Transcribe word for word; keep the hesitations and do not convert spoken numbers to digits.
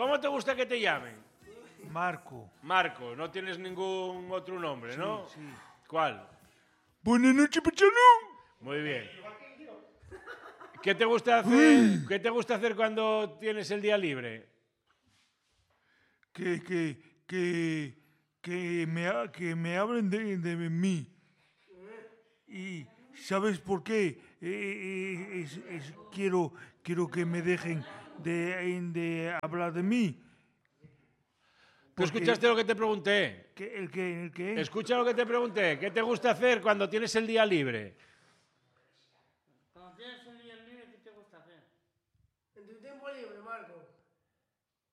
¿Cómo te gusta que te llamen? Marco. Marco, no tienes ningún otro nombre, ¿no? Sí, sí. ¿Cuál? Buenas noches, Pachano. Muy bien. ¿Qué te gusta hacer, ¿qué te gusta hacer cuando tienes el día libre? Que, que, que, que, me, ha- que me hablen de, de mí. Y ¿sabes por qué? Eh, eh, es- es- quiero, quiero que me dejen de, de hablar de mí. ¿Tú Porque- escuchaste lo que te pregunté? ¿Qué- ¿El qué? ¿El qué? Escucha lo que te pregunté. ¿Qué te gusta hacer cuando tienes el día libre?